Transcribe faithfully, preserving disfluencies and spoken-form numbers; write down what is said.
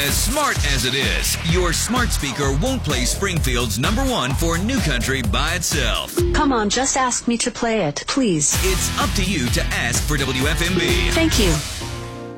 As smart as it is, your smart speaker won't play Springfield's number one for New Country by itself. Come on, just ask me to play it, please. It's up to you to ask for W F M B. Thank you.